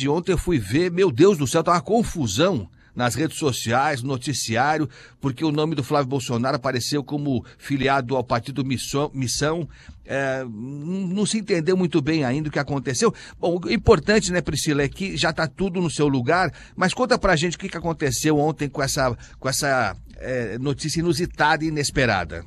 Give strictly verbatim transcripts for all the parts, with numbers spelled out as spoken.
tarde, ontem eu fui ver, meu Deus do céu, tá uma confusão nas redes sociais, no noticiário, porque o nome do Flávio Bolsonaro apareceu como filiado ao partido Missão. Missão. É, não se entendeu muito bem ainda o que aconteceu. Bom, o importante, né, Priscila, é que já está tudo no seu lugar, mas conta pra gente o que, que aconteceu ontem com essa, com essa é, notícia inusitada e inesperada.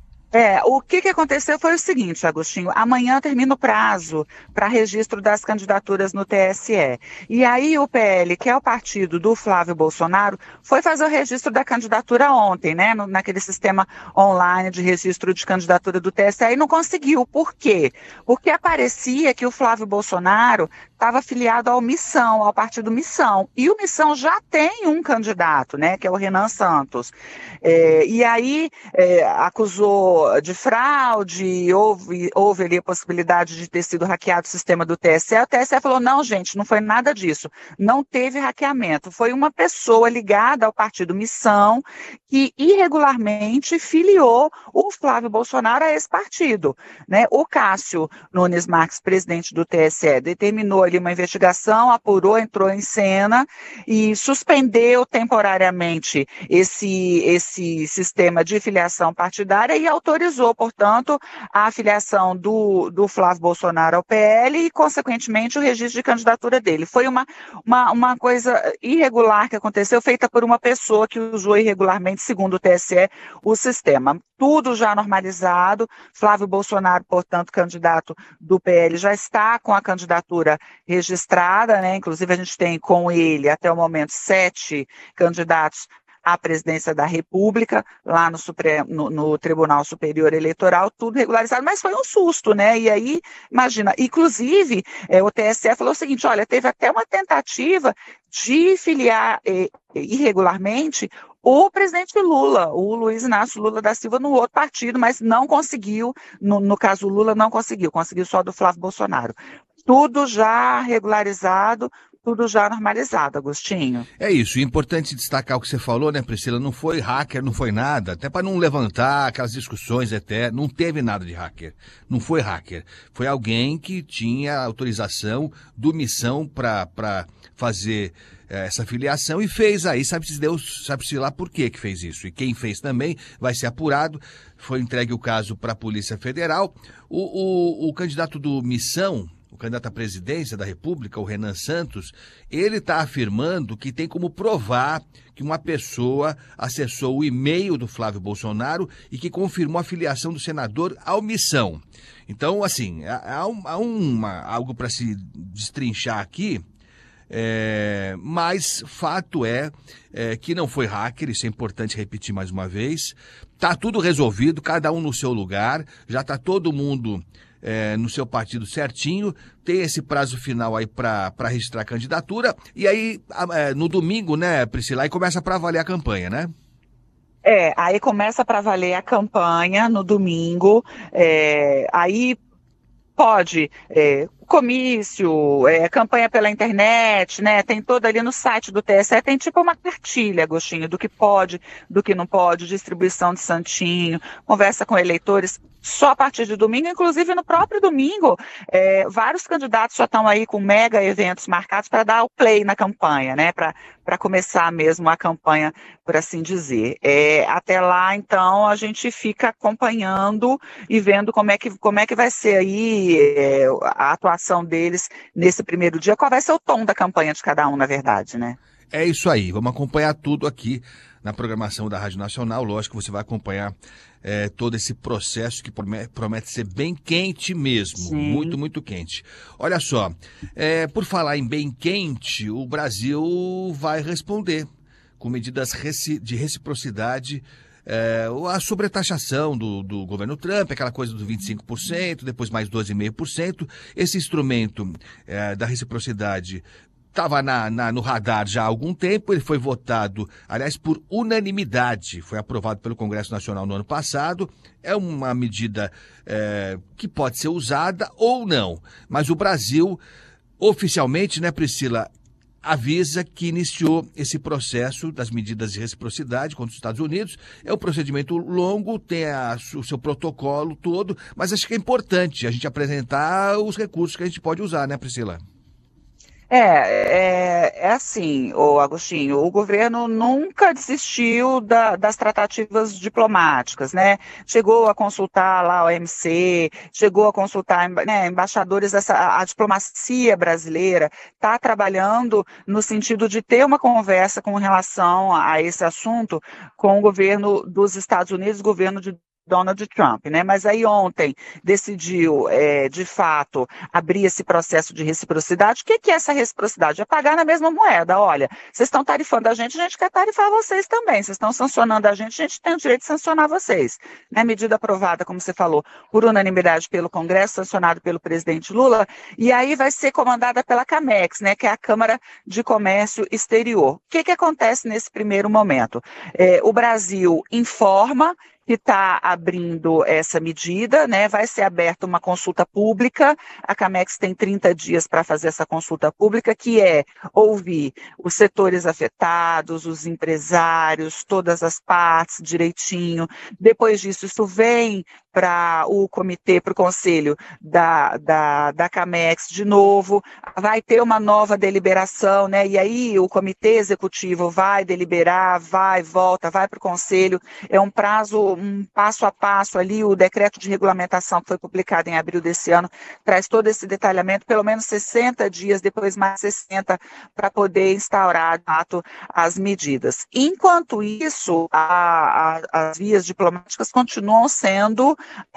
É, o que, que aconteceu foi o seguinte, Agostinho, amanhã termina o prazo para registro das candidaturas no T S E. E aí o P L, que é o partido do Flávio Bolsonaro, foi fazer o registro da candidatura ontem, né, no, naquele sistema online de registro de candidatura do T S E, e não conseguiu. Por quê? Porque aparecia que o Flávio Bolsonaro estava afiliado ao Missão, ao partido Missão. E o Missão já tem um candidato, né, que é o Renan Santos. É, e aí é, acusou de fraude, houve, houve ali a possibilidade de ter sido hackeado o sistema do T S E. O T S E falou, não, gente, não foi nada disso. Não teve hackeamento. Foi uma pessoa ligada ao partido Missão que irregularmente filiou o Flávio Bolsonaro a esse partido, né? O Cássio Nunes Marques, presidente do T S E, determinou ali uma investigação, apurou, entrou em cena e suspendeu temporariamente esse, esse sistema de filiação partidária e autorizou, portanto, a filiação do, do Flávio Bolsonaro ao P L e, consequentemente, o registro de candidatura dele. Foi uma, uma, uma coisa irregular que aconteceu, feita por uma pessoa que usou irregularmente, segundo o T S E, o sistema. Tudo já normalizado. Flávio Bolsonaro, portanto, candidato do P L, já está com a candidatura registrada, né? Inclusive a gente tem com ele, até o momento, sete candidatos à presidência da República, lá no, Supremo, no, no Tribunal Superior Eleitoral, tudo regularizado, mas foi um susto, né? E aí, imagina, inclusive, é, o T S E falou o seguinte, olha, teve até uma tentativa de filiar eh, irregularmente o presidente Lula, o Luiz Inácio Lula da Silva, no outro partido, mas não conseguiu, no, no caso Lula não conseguiu, conseguiu só do Flávio Bolsonaro. Tudo já regularizado, tudo já normalizado, Agostinho. É isso, e é importante destacar o que você falou, né, Priscila? Não foi hacker, não foi nada, até para não levantar aquelas discussões até, não teve nada de hacker, não foi hacker. Foi alguém que tinha autorização do Missão para fazer é, essa filiação e fez aí, sabe-se Deus, sabe-se lá por que que fez isso. E quem fez também vai ser apurado, foi entregue o caso para a Polícia Federal. O, o, o candidato do Missão, o candidato à presidência da República, o Renan Santos, ele está afirmando que tem como provar que uma pessoa acessou o e-mail do Flávio Bolsonaro e que confirmou a filiação do senador ao Missão. Então, assim, há, há uma, algo para se destrinchar aqui, é, mas fato é, é que não foi hacker, isso é importante repetir mais uma vez. Está tudo resolvido, cada um no seu lugar, já está todo mundo É, no seu partido certinho, tem esse prazo final aí para registrar a candidatura, e aí é, no domingo, né, Priscila, aí começa para valer a campanha, né? É, aí começa para valer a campanha no domingo, é, aí pode, é, comício, é, campanha pela internet, né, tem toda ali no site do T S E, tem tipo uma cartilha, Agostinho, do que pode, do que não pode, distribuição de santinho, conversa com eleitores, só a partir de domingo, inclusive no próprio domingo, é, vários candidatos já estão aí com mega eventos marcados para dar o play na campanha, né, para para começar mesmo a campanha, por assim dizer. É, até lá, então, a gente fica acompanhando e vendo como é que, como é que vai ser aí é, a atuação deles nesse primeiro dia, qual vai ser o tom da campanha de cada um, na verdade, né? É isso aí, vamos acompanhar tudo aqui na programação da Rádio Nacional. Lógico que você vai acompanhar é, todo esse processo que promete, promete ser bem quente mesmo. Sim. Muito, muito quente. Olha só, é, por falar em bem quente, o Brasil vai responder com medidas reci- de reciprocidade. É, a sobretaxação do, do governo Trump, aquela coisa do vinte e cinco por cento, depois mais doze vírgula cinco por cento. Esse instrumento é, da reciprocidade estava na, na, no radar já há algum tempo, ele foi votado, aliás, por unanimidade, foi aprovado pelo Congresso Nacional no ano passado, é uma medida é, que pode ser usada ou não, mas o Brasil, oficialmente, né, Priscila, avisa que iniciou esse processo das medidas de reciprocidade contra os Estados Unidos. É um procedimento longo, tem a, o seu protocolo todo, mas acho que é importante a gente apresentar os recursos que a gente pode usar, né, Priscila? É, é, é assim, ô Agostinho, o governo nunca desistiu da- das tratativas diplomáticas, né? Chegou a consultar lá o O M C, chegou a consultar, né, embaixadores, essa, a, a diplomacia brasileira está trabalhando no sentido de ter uma conversa com relação a esse assunto com o governo dos Estados Unidos, o governo de Donald Trump, né? Mas aí ontem decidiu, é, de fato, abrir esse processo de reciprocidade. O que que é essa reciprocidade? É pagar na mesma moeda. Olha, vocês estão tarifando a gente, a gente quer tarifar vocês também. Vocês estão sancionando a gente, a gente tem o direito de sancionar vocês. Né? Medida aprovada, como você falou, por unanimidade pelo Congresso, sancionado pelo presidente Lula, e aí vai ser comandada pela CAMEX, né, que é a Câmara de Comércio Exterior. O que que acontece nesse primeiro momento? É, o Brasil informa que está abrindo essa medida, né? Vai ser aberta uma consulta pública. A CAMEX tem trinta dias para fazer essa consulta pública, que é ouvir os setores afetados, os empresários, todas as partes direitinho. Depois disso, isso vem para o comitê, para o conselho da, da, da CAMEX de novo, vai ter uma nova deliberação, né? E aí o comitê executivo vai deliberar, vai, volta, vai para o conselho. É um prazo, um passo a passo ali, o decreto de regulamentação que foi publicado em abril desse ano traz todo esse detalhamento, pelo menos sessenta dias, depois mais sessenta, para poder instaurar, de fato, as medidas. Enquanto isso, a, a, as vias diplomáticas continuam sendo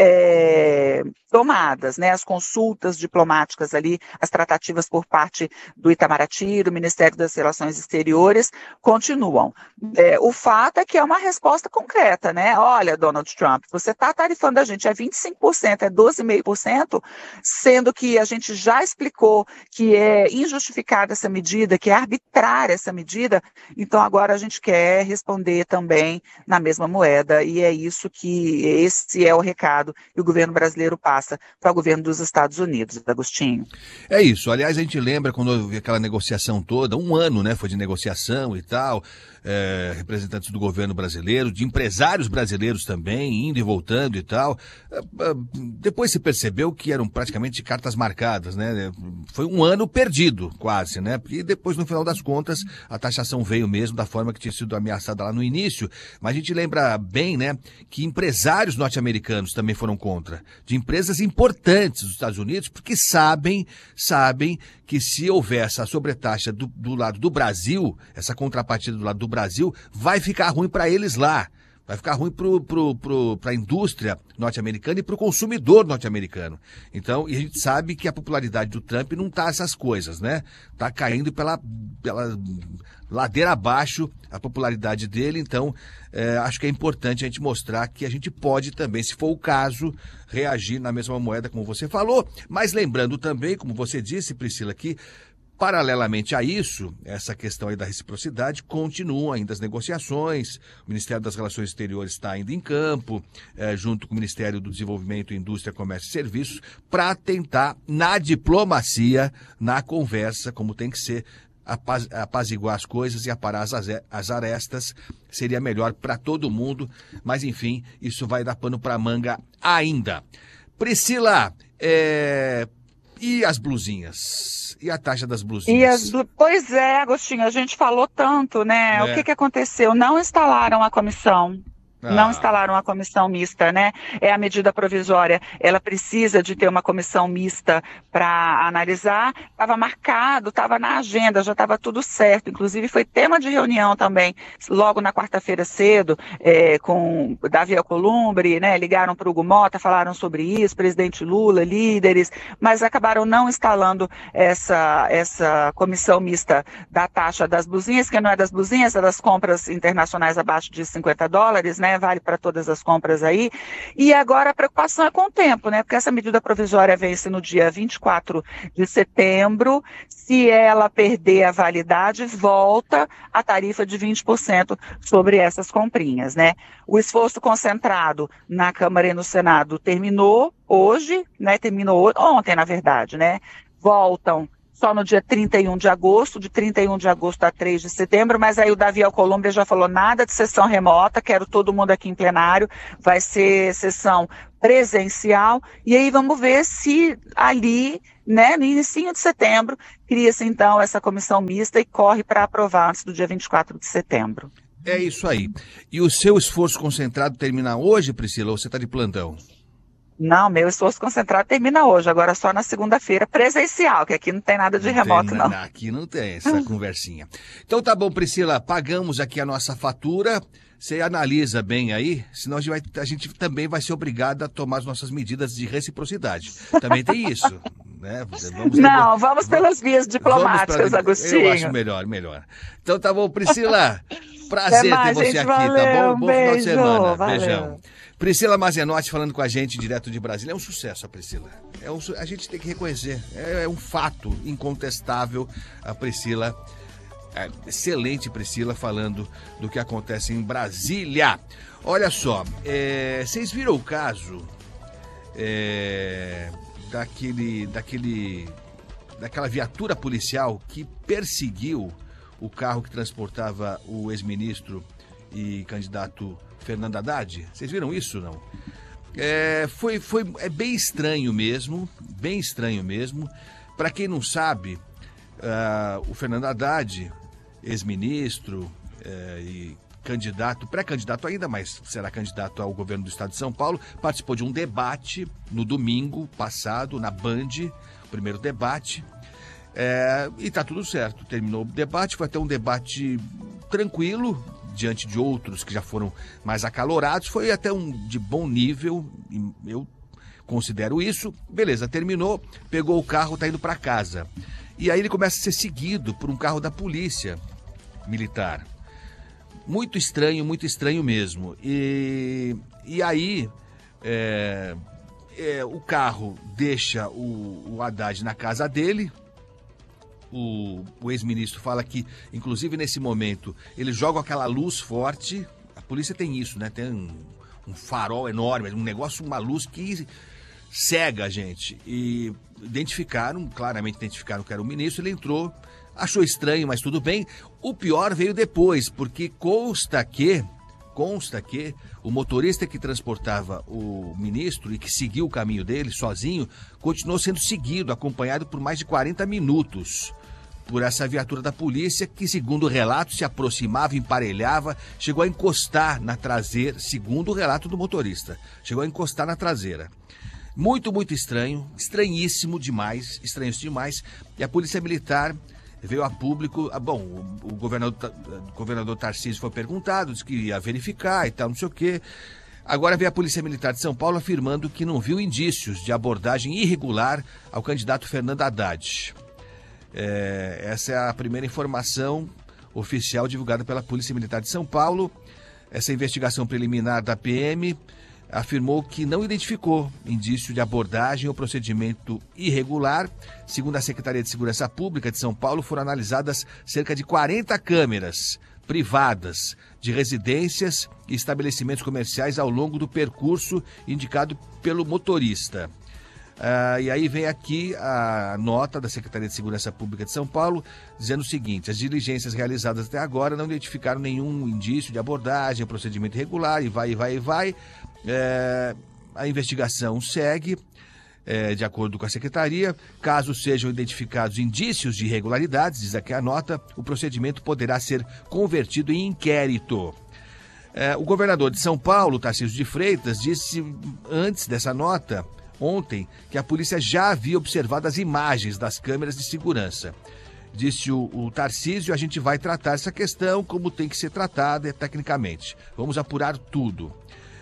é, tomadas, né? As consultas diplomáticas ali, as tratativas por parte do Itamaraty, do Ministério das Relações Exteriores, continuam. É, o fato é que é uma resposta concreta, né? Olha, Donald Trump, você está tarifando a gente a vinte e cinco por cento, é doze vírgula cinco por cento, sendo que a gente já explicou que é injustificada essa medida, que é arbitrária essa medida, então agora a gente quer responder também na mesma moeda, e é isso que, esse é o recado que o governo brasileiro passa para o governo dos Estados Unidos, Agostinho. É isso. Aliás, a gente lembra quando houve aquela negociação toda, um ano, né, foi de negociação e tal, é, representantes do governo brasileiro, de empresários brasileiros também, indo e voltando e tal. É, é, depois se percebeu que eram praticamente cartas marcadas, né? Foi um ano perdido, quase, né? E depois, no final das contas, a taxação veio mesmo da forma que tinha sido ameaçada lá no início. Mas a gente lembra bem, né, que empresários norte-americanos também foram contra, de empresas importantes dos Estados Unidos, porque sabem, sabem que se houver essa sobretaxa do, do lado do Brasil, essa contrapartida do lado do Brasil, vai ficar ruim para eles lá. Vai ficar ruim pro, pro, pro, para a indústria norte-americana e para o consumidor norte-americano. Então, e a gente sabe que a popularidade do Trump não está essas coisas, né? Está caindo pela, pela ladeira abaixo a popularidade dele. Então, é, acho que é importante a gente mostrar que a gente pode também, se for o caso, reagir na mesma moeda, como você falou. Mas lembrando também, como você disse, Priscila, que paralelamente a isso, essa questão aí da reciprocidade, continuam ainda as negociações, o Ministério das Relações Exteriores está ainda em campo, é, junto com o Ministério do Desenvolvimento, Indústria, Comércio e Serviços, para tentar, na diplomacia, na conversa, como tem que ser, apaz, apaziguar as coisas e aparar as, as arestas, seria melhor para todo mundo, mas enfim, isso vai dar pano para manga ainda. Priscila, é... e as blusinhas? E a taxa das blusinhas? E as blu... Pois é, Agostinho, a gente falou tanto, né? É. O que que aconteceu? Não instalaram a comissão. Ah. Não instalaram a comissão mista, né? É a medida provisória, ela precisa de ter uma comissão mista para analisar. Estava marcado, estava na agenda, já estava tudo certo. Inclusive foi tema de reunião também, logo na quarta-feira cedo, é, com Davi Alcolumbre, né? Ligaram para o Hugo Mota, falaram sobre isso, presidente Lula, líderes, mas acabaram não instalando essa, essa comissão mista da taxa das blusinhas, que não é das blusinhas, é das compras internacionais abaixo de cinquenta dólares, né? Vale para todas as compras aí. E agora a preocupação é com o tempo, né? Porque essa medida provisória vence no dia vinte e quatro de setembro. Se ela perder a validade, volta a tarifa de vinte por cento sobre essas comprinhas, né? O esforço concentrado na Câmara e no Senado terminou hoje, né? Terminou ontem, na verdade, né? Voltam só no dia trinta e um de agosto, de trinta e um de agosto a três de setembro, mas aí o Davi Alcolumbre já falou nada de sessão remota, quero todo mundo aqui em plenário, vai ser sessão presencial, e aí vamos ver se ali né, no início de setembro, cria-se então essa comissão mista e corre para aprovar antes do dia vinte e quatro de setembro. É isso aí. E o seu esforço concentrado termina hoje, Priscila, ou você está de plantão? Não, meu esforço concentrado termina hoje, agora só na segunda-feira, presencial, que aqui não tem nada de não remoto, tem, não. Aqui não tem essa conversinha. Então tá bom, Priscila, pagamos aqui a nossa fatura, você analisa bem aí, senão a gente, vai, a gente também vai ser obrigado a tomar as nossas medidas de reciprocidade. Também tem isso. Né? Vamos não, ter... vamos pelas vias diplomáticas, pra... Agostinho. Eu acho melhor, melhor. Então tá bom, Priscila, prazer mais, ter você gente, aqui, valeu, tá bom? Bom beijo, final de semana. valeu. Beijão. Priscila Mazenotti falando com a gente direto de Brasília. É um sucesso a Priscila. É um, a gente tem que reconhecer. É, é um fato incontestável a Priscila. É, excelente Priscila falando do que acontece em Brasília. Olha só, é, vocês viram o caso é, daquele, daquele, daquela viatura policial que perseguiu o carro que transportava o ex-ministro e candidato Fernando Haddad? Vocês viram isso, não? É, foi, foi, é bem estranho mesmo, bem estranho mesmo. Para quem não sabe, uh, o Fernando Haddad, ex-ministro uh, e candidato, pré-candidato ainda, mas será candidato ao governo do estado de São Paulo, participou de um debate no domingo passado, na Band, o primeiro debate, é, e tá tudo certo. Terminou o debate, foi até um debate tranquilo, diante de outros que já foram mais acalorados, foi até um de bom nível, eu considero isso. Beleza, terminou, pegou o carro, tá indo para casa. E aí ele começa a ser seguido por um carro da polícia militar. Muito estranho, muito estranho mesmo. E, e aí é, é, o carro deixa o, o Haddad na casa dele. O, o ex-ministro fala que, inclusive nesse momento, eles jogam aquela luz forte. A polícia tem isso, né? Tem um, um farol enorme, um negócio, uma luz que cega a gente. E identificaram, claramente identificaram que era o ministro. Ele entrou, achou estranho, mas tudo bem. O pior veio depois, porque consta que, consta que o motorista que transportava o ministro e que seguiu o caminho dele sozinho, continuou sendo seguido, acompanhado por mais de quarenta minutos. Por essa viatura da polícia que, segundo o relato, se aproximava, emparelhava, chegou a encostar na traseira, segundo o relato do motorista, chegou a encostar na traseira. Muito, muito estranho, estranhíssimo demais, estranhíssimo demais. E a Polícia Militar veio a público, ah, bom, o, o, governador, o governador Tarcísio foi perguntado, disse que ia verificar e tal, não sei o quê. Agora veio a Polícia Militar de São Paulo afirmando que não viu indícios de abordagem irregular ao candidato Fernando Haddad. É, essa é a primeira informação oficial divulgada pela Polícia Militar de São Paulo. Essa investigação preliminar da P M afirmou que não identificou indício de abordagem ou procedimento irregular. Segundo a Secretaria de Segurança Pública de São Paulo, foram analisadas cerca de quarenta câmeras privadas de residências e estabelecimentos comerciais ao longo do percurso indicado pelo motorista. Uh, e aí vem aqui a nota da Secretaria de Segurança Pública de São Paulo, dizendo o seguinte: as diligências realizadas até agora não identificaram nenhum indício de abordagem, procedimento irregular, e vai, e vai, e vai. É, a investigação segue, é, de acordo com a Secretaria. Caso sejam identificados indícios de irregularidades, diz aqui a nota, o procedimento poderá ser convertido em inquérito. É, o governador de São Paulo, Tarcísio de Freitas, disse antes dessa nota, ontem, que a polícia já havia observado as imagens das câmeras de segurança. Disse o, o Tarcísio: a gente vai tratar essa questão como tem que ser tratada tecnicamente. Vamos apurar tudo.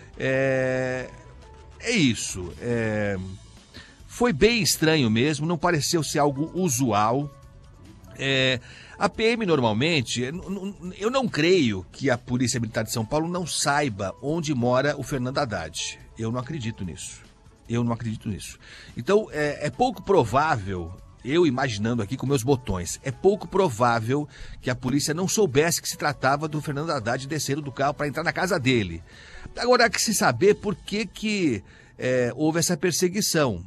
É, é isso. É, foi bem estranho mesmo, não pareceu ser algo usual. É, a P M normalmente, eu não creio que a Polícia Militar de São Paulo não saiba onde mora o Fernando Haddad. Eu não acredito nisso. Eu não acredito nisso. Então, é, é pouco provável, eu imaginando aqui com meus botões, é pouco provável que a polícia não soubesse que se tratava do Fernando Haddad descer do carro para entrar na casa dele. Agora, há que se saber por que, que é, houve essa perseguição.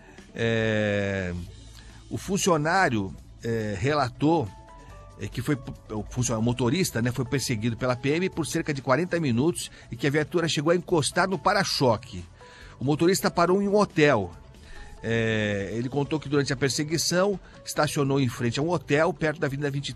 É, o funcionário é, relatou é, que foi o, funcionário, o motorista, né, foi perseguido pela P M por cerca de quarenta minutos e que a viatura chegou a encostar no para-choque. O motorista parou em um hotel. É, ele contou que durante a perseguição estacionou em frente a um hotel perto da Avenida vinte e três.